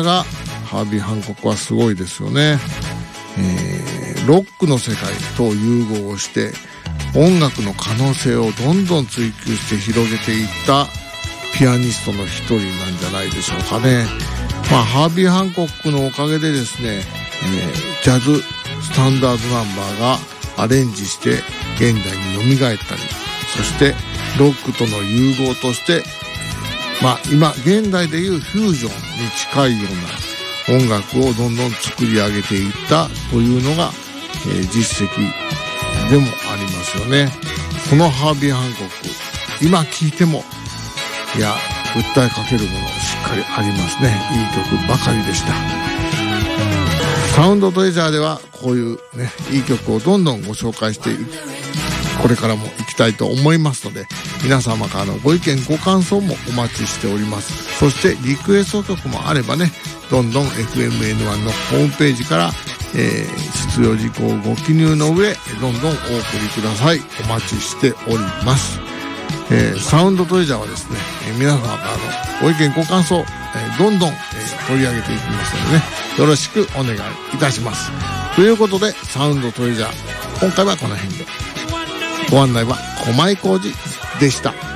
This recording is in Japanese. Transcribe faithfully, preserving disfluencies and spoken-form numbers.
だがハービー・ハンコックはすごいですよね。えー、ロックの世界と融合をして音楽の可能性をどんどん追求して広げていったピアニストの一人なんじゃないでしょうかね。まあハービー・ハンコックのおかげでですね、えー、ジャズスタンダードナンバーがアレンジして現代に蘇ったり、そしてロックとの融合としてまあ今現代でいうフュージョンに近いような音楽をどんどん作り上げていったというのが、えー、実績でもありますよね。このハービー・ハンコック今聴いてもいや訴えかけるものしっかりありますね。いい曲ばかりでした。サウンドトレジャーではこういうねいい曲をどんどんご紹介してこれからも行きたいと思いますので、皆様からのご意見ご感想もお待ちしております。そしてリクエスト曲もあればね、どんどん エフエムエヌワン のホームページから、えー、必要事項をご記入の上どんどんお送りください。お待ちしております。えー、サウンドトレジャーはですね、えー、皆様からのご意見ご感想、えー、どんどん、えー、取り上げていきますのでね、よろしくお願いいたします。ということでサウンドトレジャー今回はこの辺で。ご案内は駒井浩二でした。